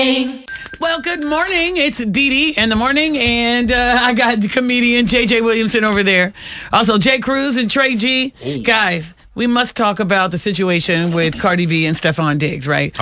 Well, good morning. It's Dee Dee in the morning, and I got the comedian JJ Williamson over there. Also, Jay Cruz and Trey G. Guys, we must talk about the situation with Cardi B and Stephon Diggs, right?